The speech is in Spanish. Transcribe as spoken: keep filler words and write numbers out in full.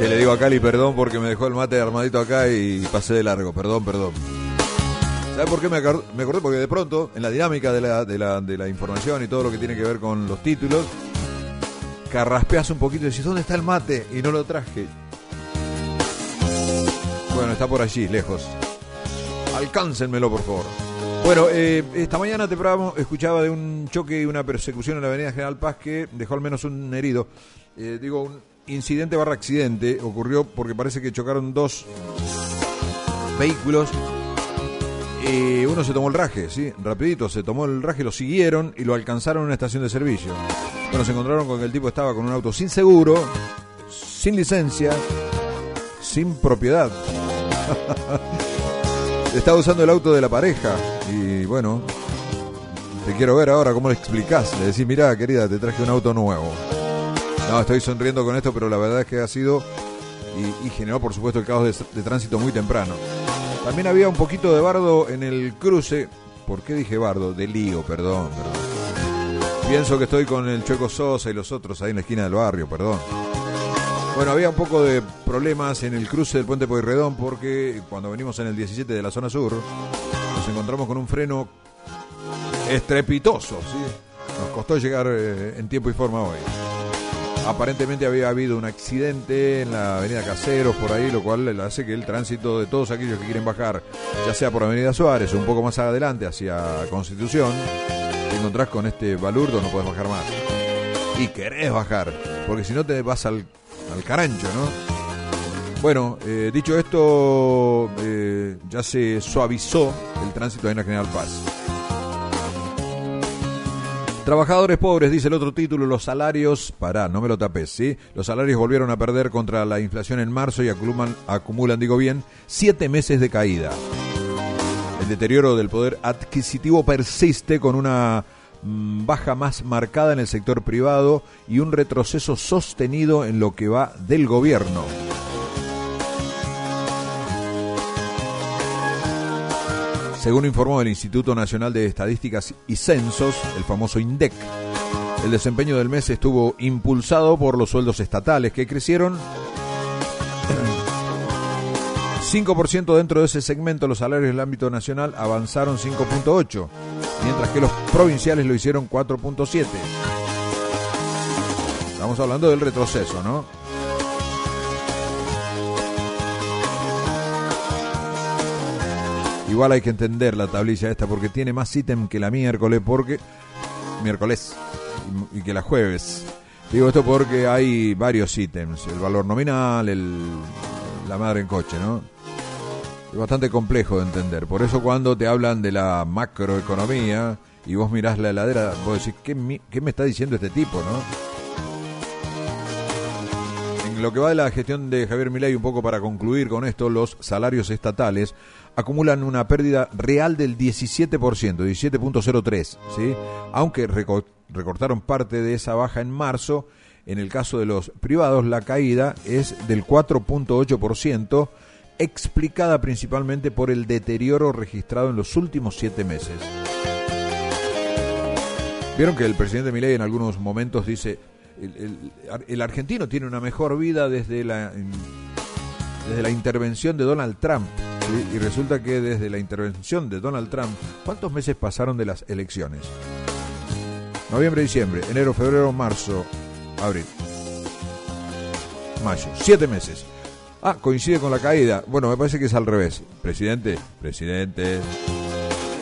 Che, le digo a Cali perdón porque me dejó el mate armadito acá y pasé de largo. Perdón, perdón. ¿Sabes por qué me acordé? Me acordé porque de pronto, en la dinámica de la, de, la, de la información y todo lo que tiene que ver con los títulos, carraspeas un poquito y decís, ¿dónde está el mate? Y no lo traje. Bueno, está por allí, lejos. Alcáncenmelo, por favor. Bueno, eh, esta mañana temprano escuchaba de un choque y una persecución en la avenida General Paz que dejó al menos un herido. Eh, digo, un incidente barra accidente ocurrió porque parece que chocaron dos vehículos. Eh, uno se tomó el raje, ¿sí? Rapidito, se tomó el raje, lo siguieron y lo alcanzaron en una estación de servicio. Bueno, se encontraron con que el tipo estaba con un auto sin seguro, sin licencia, sin propiedad. Estaba usando el auto de la pareja y bueno, te quiero ver ahora cómo le explicás. Le decís, mirá, querida, te traje un auto nuevo. No, estoy sonriendo con esto, pero la verdad es que ha sido y, y generó, por supuesto, el caos de, de tránsito muy temprano. También había un poquito de bardo en el cruce. ¿Por qué dije bardo? De lío, perdón, perdón. Pienso que estoy con el Chueco Sosa y los otros ahí en la esquina del barrio, perdón. Bueno, había un poco de problemas en el cruce del Puente Pueyrredón porque cuando venimos en el diecisiete de la zona sur nos encontramos con un freno estrepitoso, ¿sí? Nos costó llegar eh, en tiempo y forma hoy. Aparentemente había habido un accidente en la avenida Caseros por ahí, lo cual hace que el tránsito de todos aquellos que quieren bajar, ya sea por avenida Suárez o un poco más adelante hacia Constitución, te encontrás con este balurdo, no puedes bajar más. Y querés bajar, porque si no te vas al, al carancho, ¿no? Bueno, eh, dicho esto, eh, ya se suavizó el tránsito en la General Paz. Trabajadores pobres, dice el otro título, los salarios, pará, no me lo tapes, ¿sí? Los salarios volvieron a perder contra la inflación en marzo y acumulan, acumulan, digo bien, siete meses de caída. El deterioro del poder adquisitivo persiste con una mmm, baja más marcada en el sector privado y un retroceso sostenido en lo que va del gobierno. Según informó el Instituto Nacional de Estadísticas y Censos, el famoso INDEC, el desempeño del mes estuvo impulsado por los sueldos estatales, que crecieron cinco por ciento dentro de ese segmento. Los salarios del ámbito nacional avanzaron cinco punto ocho por ciento, mientras que los provinciales lo hicieron cuatro punto siete por ciento. Estamos hablando del retroceso, ¿no? Igual hay que entender la tablilla esta porque tiene más ítem que la miércoles, porque miércoles y, y que la jueves. Digo esto porque hay varios ítems, el valor nominal, el, la madre en coche, ¿no? Es bastante complejo de entender. Por eso cuando te hablan de la macroeconomía y vos mirás la heladera, vos decís, ¿qué, qué me está diciendo este tipo, no? En lo que va de la gestión de Javier Milei, un poco para concluir con esto, los salarios estatales acumulan una pérdida real del diecisiete por ciento, diecisiete punto cero tres, ¿sí? Aunque recortaron parte de esa baja en marzo, en el caso de los privados la caída es del cuatro punto ocho por ciento, explicada principalmente por el deterioro registrado en los últimos siete meses. Vieron que el presidente Milei en algunos momentos dice, el, el, el argentino tiene una mejor vida desde la, desde la intervención de Donald Trump. ¿Sí? Y resulta que desde la intervención de Donald Trump, ¿cuántos meses pasaron de las elecciones? Noviembre, diciembre, enero, febrero, marzo, abril, mayo, siete meses. Ah, coincide con la caída. Bueno, me parece que es al revés. Presidente, presidente,